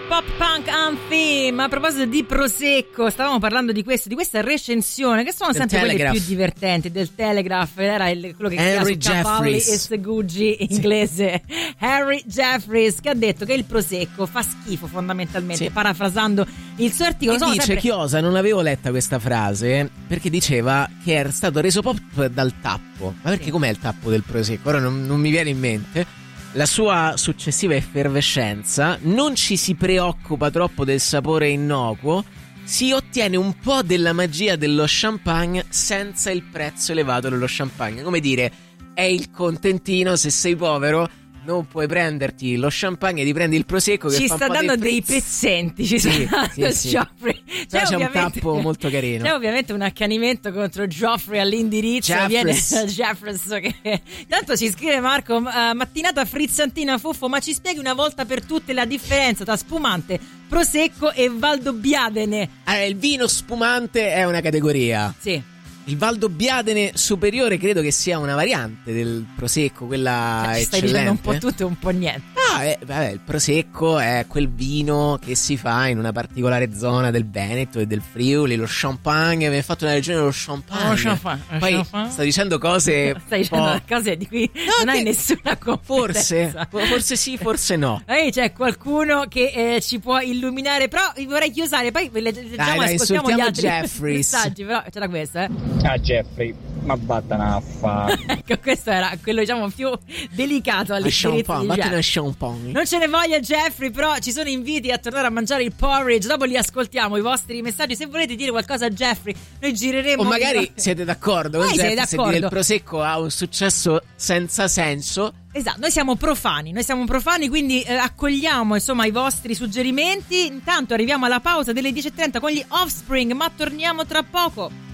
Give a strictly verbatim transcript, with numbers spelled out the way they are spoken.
Pop Punk Anthem. A proposito di Prosecco, stavamo parlando di questo, di questa recensione, che sono del sempre Telegraph. quelle più divertenti, del Telegraph. Era il, quello che Henry chiama su Cavalli e Jeffries. Segugi inglese, sì. Harry Jeffries, che ha detto che il Prosecco fa schifo fondamentalmente, sì. Parafrasando il suo articolo. E sono dice sempre... Chiosa, non avevo letta questa frase, perché diceva che era stato reso pop dal tappo. Ma perché, sì. Com'è il tappo del Prosecco? Ora non, non mi viene in mente. La sua successiva effervescenza, non ci si preoccupa troppo del sapore innocuo, si ottiene un po' della magia dello champagne senza il prezzo elevato dello champagne. Come dire, è il contentino, se sei povero non puoi prenderti lo champagne, ti prendi il Prosecco che ci fa sta un po' dando dei, dei pezzenti, ci sì, sta dando sì, sì. Geoffrey. C'è, c'è un tappo molto carino. C'è ovviamente un accanimento contro Geoffrey all'indirizzo. Jeffries. Viene Jeffries che... Tanto ci scrive Marco, uh, mattinata frizzantina Fuffo, ma ci spieghi una volta per tutte la differenza tra spumante, Prosecco e Valdobbiadene? Eh, il vino spumante è una categoria. Sì. Il Valdobbiadene superiore credo che sia una variante del Prosecco, quella cioè, ci stai eccellente. dicendo un po' tutto e un po' niente. Ah, eh, vabbè, il Prosecco è quel vino che si fa in una particolare zona del Veneto e del Friuli. Lo champagne, mi ha fatto una regione dello champagne. Oh, champagne. Poi champagne. sta dicendo cose Stai dicendo oh. cose di cui no, non che... hai nessuna competenza. Forse, forse sì, forse no. Ehi, c'è qualcuno che eh, ci può illuminare, però vorrei chiusare, poi leggiamo, dai, dai, ascoltiamo gli altri Jeffries. messaggi, però c'era questo, eh. Ah, Jeffrey, ma vattene a fa. Ecco, questo era quello, diciamo, più delicato all'indirizzo di champagne. Non ce ne voglia Jeffrey, però ci sono inviti a tornare a mangiare il porridge. Dopo li ascoltiamo i vostri messaggi. Se volete dire qualcosa a Jeffrey, noi gireremo. O magari di... siete d'accordo con Noi Jeffrey, siete se d'accordo. dire il Prosecco ha un successo senza senso. Esatto, noi siamo profani, noi siamo profani, quindi eh, accogliamo insomma i vostri suggerimenti. Intanto arriviamo alla pausa delle dieci e trenta con gli Offspring, ma torniamo tra poco.